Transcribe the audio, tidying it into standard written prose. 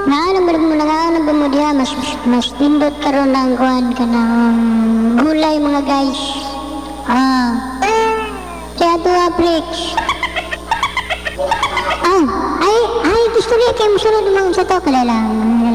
Nanganam ba mo diha, mas tindot karon ng kuhan ka ng gulay mga guys. Kaya tuwa, Prix. Ay, gusto niya kayo musunod mga sa to, kala lang.